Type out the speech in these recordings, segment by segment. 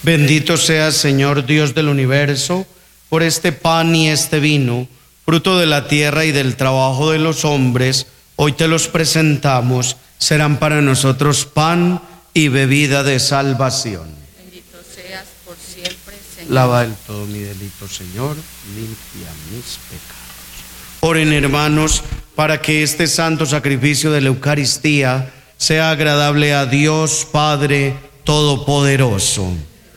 Bendito seas, Señor Dios del universo, por este pan y este vino, fruto de la tierra y del trabajo de los hombres. Hoy te los presentamos, serán para nosotros pan y bebida de salvación. Bendito seas por siempre, Señor. Lava del todo mi delito, Señor, limpia mis pecados. Oren, hermanos, para que este santo sacrificio de la Eucaristía sea agradable a Dios Padre Todopoderoso.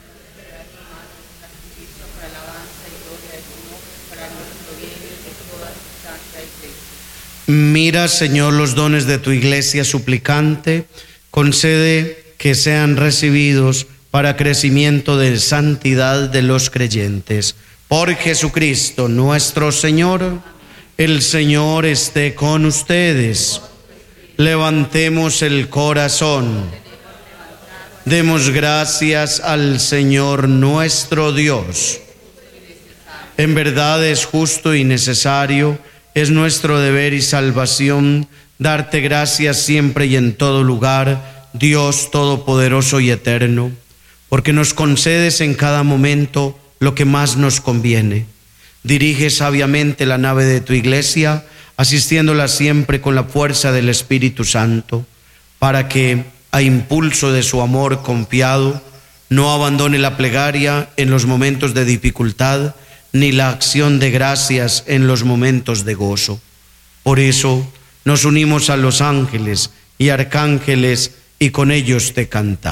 Mira, Señor, los dones de tu iglesia suplicante, concede que sean recibidos para crecimiento de santidad de los creyentes. Por Jesucristo nuestro Señor. El Señor esté con ustedes. Levantemos el corazón. Demos gracias al Señor nuestro Dios. En verdad es justo y necesario, es nuestro deber y salvación darte gracias siempre y en todo lugar, Dios todopoderoso y eterno, porque nos concedes en cada momento lo que más nos conviene. Dirige sabiamente la nave de tu iglesia, asistiéndola siempre con la fuerza del Espíritu Santo, para que, a impulso de su amor confiado, no abandone la plegaria en los momentos de dificultad, ni la acción de gracias en los momentos de gozo. Por eso nos unimos a los ángeles y arcángeles y con ellos te cantamos.